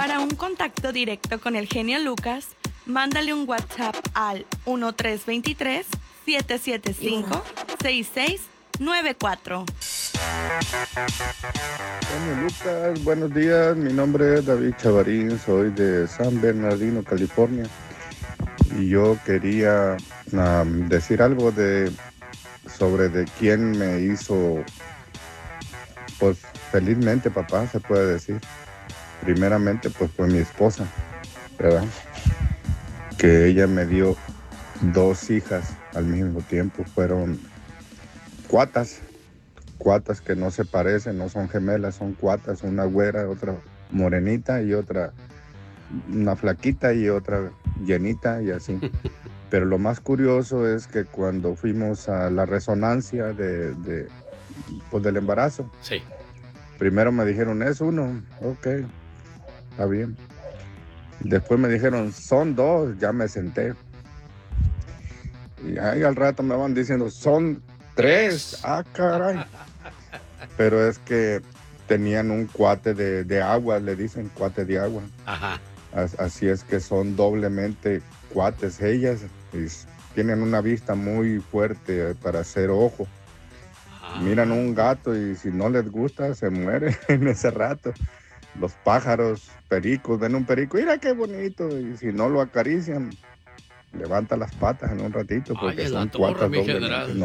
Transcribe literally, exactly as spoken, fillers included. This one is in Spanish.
Para un contacto directo con el genio Lucas, mándale un WhatsApp al uno tres dos tres, siete siete cinco, seis seis nueve cuatro. Genio Lucas, buenos días. Mi nombre es David Chavarín, soy de San Bernardino, California. Y yo quería um, decir algo de sobre de quién me hizo, pues felizmente papá, se puede decir. Primeramente, pues fue mi esposa, ¿verdad? Que ella me dio dos hijas al mismo tiempo. Fueron cuatas, cuatas que no se parecen, no son gemelas, son cuatas, una güera, otra morenita y otra, una flaquita y otra llenita y así. Pero lo más curioso es que cuando fuimos a la resonancia de, de pues del embarazo, sí. Primero me dijeron, es uno, ok, está bien. Después me dijeron, son dos, ya me senté. Y ahí al rato me van diciendo, son tres, ah, caray. Pero es que tenían un cuate de, de agua, le dicen cuate de agua. Ajá. Así es que son doblemente cuates ellas. Y tienen una vista muy fuerte para hacer ojo. Miran un gato y si no les gusta, se muere en ese rato. Los pájaros, pericos, ven un perico, mira qué bonito. Y si no lo acarician, levanta las patas en un ratito porque Ay, en la son torre, cuatas mi doblemente. general. No